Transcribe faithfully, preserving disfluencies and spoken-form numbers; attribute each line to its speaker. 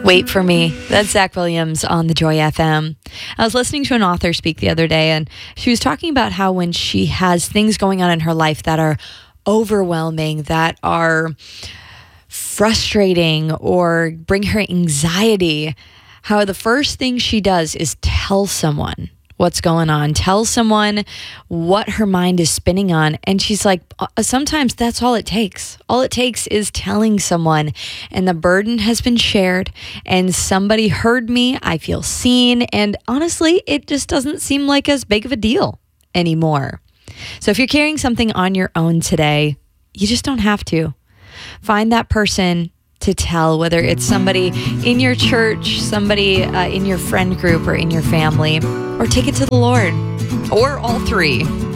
Speaker 1: Wait for Me. That's Zach Williams on the Joy F M. I was listening to an author speak the other day, and she was talking about how when she has things going on in her life that are overwhelming, that are frustrating or bring her anxiety, how the first thing she does is tell someone what's going on, tell someone what her mind is spinning on. And she's like, sometimes that's all it takes. All it takes is telling someone, and the burden has been shared, and somebody heard me. I feel seen. And honestly, it just doesn't seem like as big of a deal anymore. So if you're carrying something on your own today, you just don't have to. Find that person to tell, whether it's somebody in your church, somebody uh, in your friend group, or in your family, or take it to the Lord, or all three.